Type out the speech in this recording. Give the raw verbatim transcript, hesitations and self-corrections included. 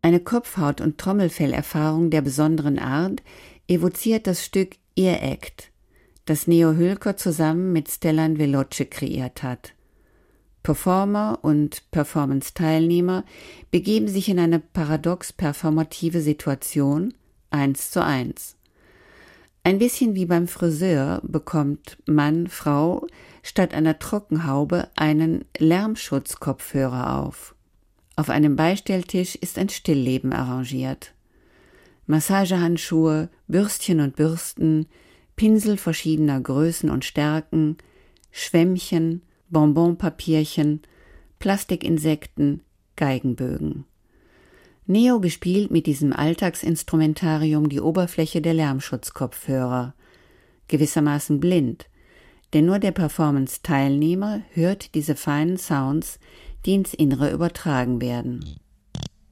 Eine Kopfhaut- und Trommelfellerfahrung der besonderen Art evoziert das Stück Ear Act, das Neo Hülker zusammen mit Stellan Veloce kreiert hat. Performer und Performance-Teilnehmer begeben sich in eine paradox performative Situation, eins zu eins. Ein bisschen wie beim Friseur bekommt Mann, Frau statt einer Trockenhaube einen Lärmschutzkopfhörer auf. Auf einem Beistelltisch ist ein Stillleben arrangiert. Massagehandschuhe, Bürstchen und Bürsten, Pinsel verschiedener Größen und Stärken, Schwämmchen, Bonbonpapierchen, Plastikinsekten, Geigenbögen. Neo bespielt mit diesem Alltagsinstrumentarium die Oberfläche der Lärmschutzkopfhörer, gewissermaßen blind, denn nur der Performance-Teilnehmer hört diese feinen Sounds, die ins Innere übertragen werden.